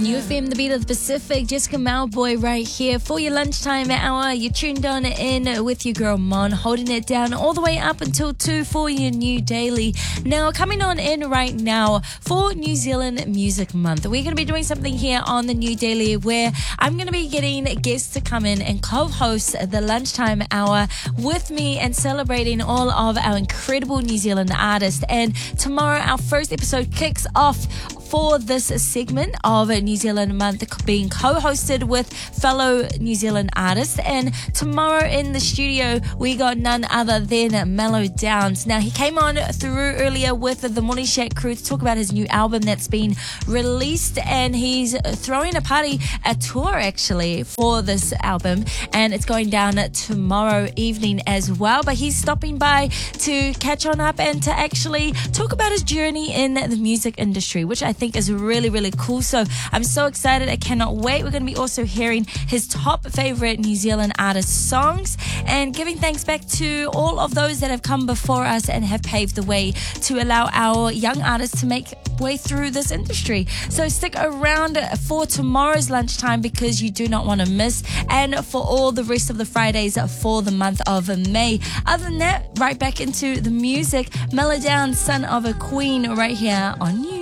New FM, the beat of the Pacific. Jessica Malboy right here for your lunchtime hour. You're tuned on in with your girl Mon, holding it down all the way up until 2 for your new daily. Now, coming on in right now for New Zealand Music Month, we're going to be doing something here on the new daily where I'm going to be getting guests to come in and co-host the lunchtime hour with me and celebrating all of our incredible New Zealand artists. And tomorrow, our first episode kicks off for this segment of New Zealand Month being co-hosted with fellow New Zealand artists. And tomorrow in the studio, we got none other than Mellow Downs. Now, he came on through earlier with the Morning Shack crew to talk about his new album that's been released, and he's throwing a tour actually for this album, and it's going down tomorrow evening as well. But he's stopping by to catch on up and to actually talk about his journey in the music industry, which I think is really, really cool. So I'm so excited. I cannot wait. We're going to be also hearing his top favorite New Zealand artist songs and giving thanks back to all of those that have come before us and have paved the way to allow our young artists to make way through this industry. So stick around for tomorrow's lunchtime because you do not want to miss, and for all the rest of the Fridays for the month of May. Other than that, right back into the music. Mellow Downs, Son of a Queen, right here on you.